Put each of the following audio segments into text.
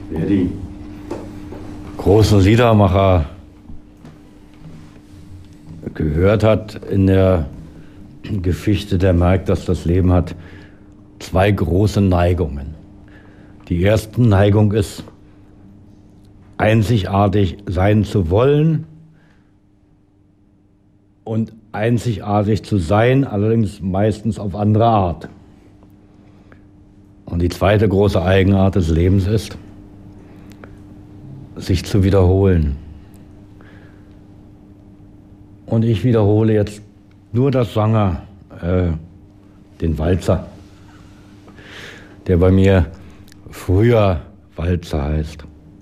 Wer die großen Liedermacher gehört hat in der Geschichte, der merkt, dass das Leben hat zwei große Neigungen. Die erste Neigung ist, einzigartig sein zu wollen und einzigartig zu sein, allerdings meistens auf andere Art. Und die zweite große Eigenart des Lebens ist, sich zu wiederholen. Und ich wiederhole jetzt nur das Sanger, den Walzer, der bei mir früher Walzer heißt.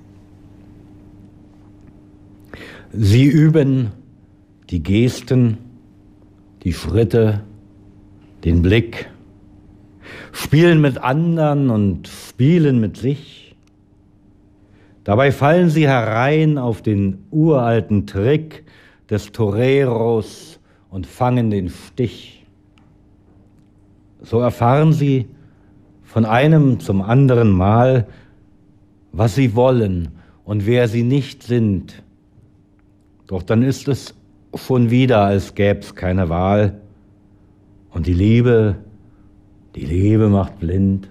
Sie üben die Gesten, die Schritte, den Blick, spielen mit anderen und spielen mit sich. Dabei fallen sie herein auf den uralten Trick des Toreros und fangen den Stich. So erfahren sie von einem zum anderen Mal, was sie wollen und wer sie nicht sind. Doch dann ist es schon wieder, als gäb's keine Wahl. Und die Liebe macht blind.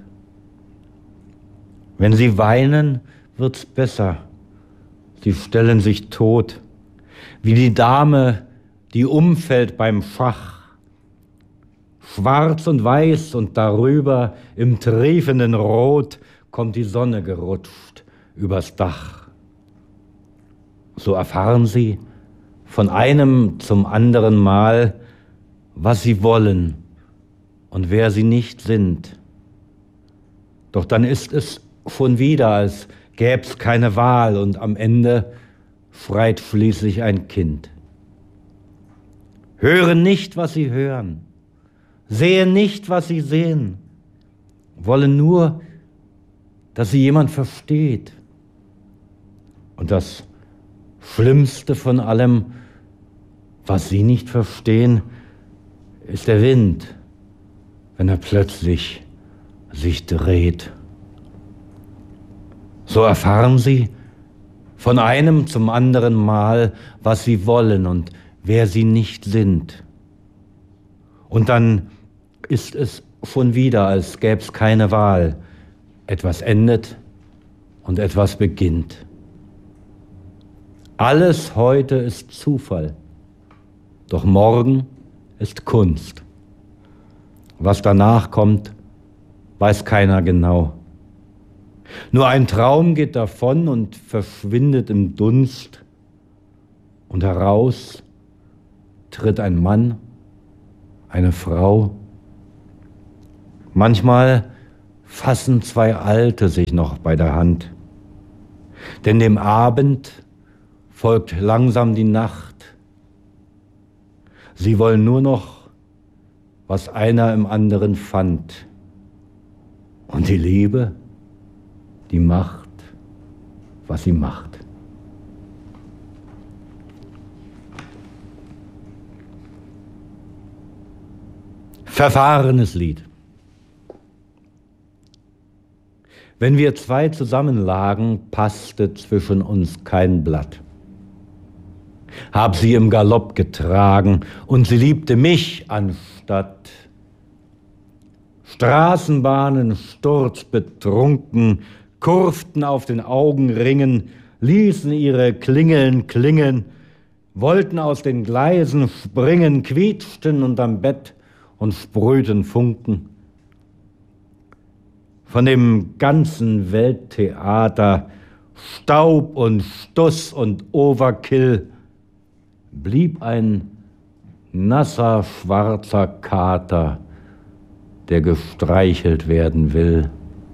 Wenn sie weinen, wird's besser. Sie stellen sich tot, wie die Dame, die umfällt beim Schach. Schwarz und weiß und darüber im triefenden Rot kommt die Sonne gerutscht übers Dach. So erfahren sie von einem zum anderen Mal, was sie wollen und wer sie nicht sind. Doch dann ist es schon wieder, als gäb's keine Wahl und am Ende schreit schließlich ein Kind. Hören nicht, was sie hören, sehen nicht, was sie sehen, wollen nur, dass sie jemand versteht. Und das Schlimmste von allem, was sie nicht verstehen, ist der Wind, wenn er plötzlich sich dreht. So erfahren sie von einem zum anderen Mal, was sie wollen und wer sie nicht sind. Und dann ist es schon wieder, als gäb's keine Wahl. Etwas endet und etwas beginnt. Alles heute ist Zufall, doch morgen ist Kunst. Was danach kommt, weiß keiner genau. Nur ein Traum geht davon und verschwindet im Dunst, und heraus tritt ein Mann, eine Frau. Manchmal fassen zwei Alte sich noch bei der Hand, denn dem Abend folgt langsam die Nacht. Sie wollen nur noch, was einer im anderen fand. Und die Liebe, die macht, was sie macht. Verfahrenes Lied. Wenn wir zwei zusammenlagen, passte zwischen uns kein Blatt. Hab sie im Galopp getragen und sie liebte mich anstatt. Straßenbahnen sturzbetrunken, kurften auf den Augenringen, ließen ihre Klingeln klingen, wollten aus den Gleisen springen, quietschten unterm Bett und sprühten Funken. Von dem ganzen Welttheater, Staub und Stuss und Overkill, blieb ein nasser, schwarzer Kater, der gestreichelt werden will.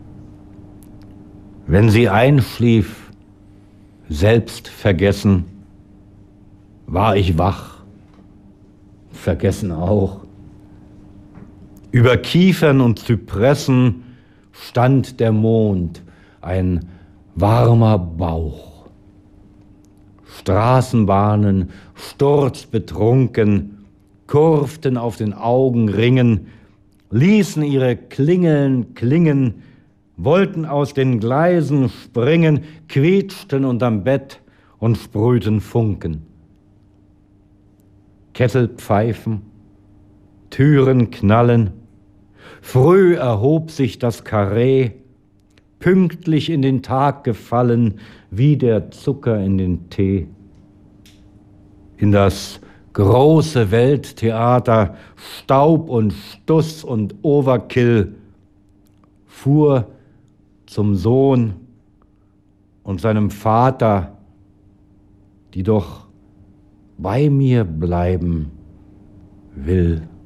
Wenn sie einschlief, selbst vergessen, war ich wach, vergessen auch. Über Kiefern und Zypressen stand der Mond, ein warmer Bauch. Straßenbahnen, sturzbetrunken, kurften auf den Augenringen, ließen ihre Klingeln klingen, wollten aus den Gleisen springen, quietschten unterm Bett und sprühten Funken. Kessel pfeifen, Türen knallen, früh erhob sich das Karree, pünktlich in den Tag gefallen, wie der Zucker in den Tee. In das große Welttheater, Staub und Stuss und Overkill, fuhr zum Sohn und seinem Vater, die doch bei mir bleiben will.